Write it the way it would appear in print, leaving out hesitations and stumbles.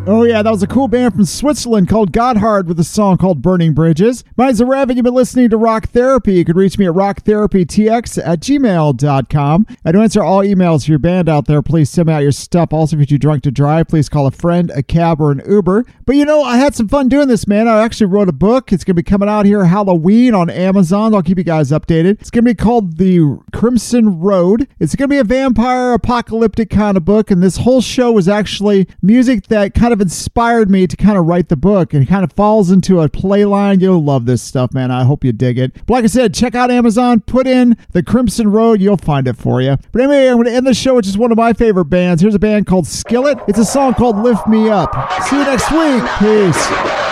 Oh yeah, that was a cool band from Switzerland called Gotthard with a song called Burning Bridges. My name's Rev, and you've been listening to Rock Therapy. You can reach me at rocktherapytx@gmail.com. I do answer all emails. If you're a band out there, please send me out your stuff. Also, if you're too drunk to drive, please call a friend, a cab, or an Uber. But I had some fun doing this, man. I actually wrote a book. It's going to be coming out here Halloween on Amazon. I'll keep you guys updated. It's going to be called The Crimson Road. It's going to be a vampire apocalyptic kind of book, and this whole show was actually music that kind of inspired me to kind of write the book, and it kind of falls into a play line. You'll love this stuff, man. I hope you dig it. But like I said, check out Amazon, put in The Crimson Road, you'll find it for you. But anyway, I'm going to end the show with just one of my favorite bands. Here's a band called Skillet. It's a song called Lift Me Up. See you next week. Peace.